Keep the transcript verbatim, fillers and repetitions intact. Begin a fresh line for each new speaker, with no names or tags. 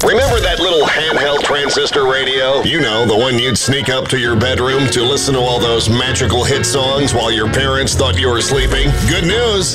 Remember that little handheld transistor radio? You know, the one you'd sneak up to your bedroom to listen to all those magical hit songs while your parents thought you were sleeping? Good news!